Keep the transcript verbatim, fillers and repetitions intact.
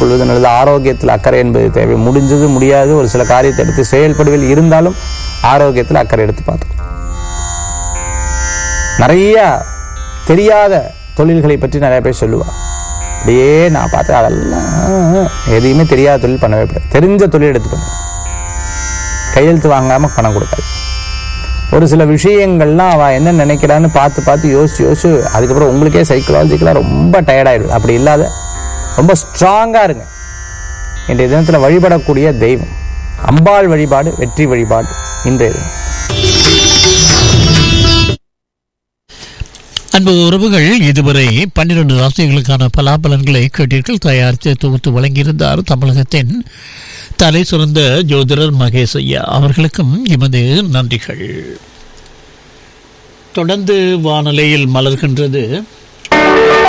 கொள்வது நல்லது. ஆரோக்கியத்தில் அக்கறை என்பது தேவை. முடிஞ்சது முடியாது ஒரு சில காரியத்தை எடுத்து செயல்படுவில் இருந்தாலும் ஆரோக்கியத்தில் அக்கறை எடுத்து பார்த்தோம். நிறைய தெரியாத தொழில்களை பற்றி நிறைய பேர் சொல்லுவாள். அப்படியே நான் பார்த்தேன், அதெல்லாம் எதையுமே தெரியாத தொழில் பண்ணவே கூடாது. தெரிஞ்ச தொழில் எடுத்து பண்ண. கையெழுத்து வாங்காமல் பணம் கொடுக்காது. ஒரு சில விஷயங்கள்லாம் அவள் என்ன நினைக்கிறான்னு பார்த்து பார்த்து யோசிச்சு யோசிச்சு அதுக்கப்புறம் உங்களுக்கே சைக்கலாஜிக்கலாக ரொம்ப டயர்டாயிடுது. அப்படி இல்லாத ரொம்ப ஸ்ட்ராங்காக இருங்க. இன்றைய தினத்தில் வழிபடக்கூடிய தெய்வம் அம்பாள் வழிபாடு, வெற்றி வழிபாடு இன்றைய தினம். அன்பு உறவுகள், இதுவரை பன்னிரண்டு ராசிகளுக்கான பலாபலன்களை கேட்டீர்கள். தயாரித்து தொகுத்து வழங்கியிருந்தார் தமிழகத்தின் தலை சிறந்த ஜோதிடர் மகேஷ் ஐயா. அவர்களுக்கும் எமது நன்றிகள். தொடர்ந்து வானிலையில் மலர்கின்றது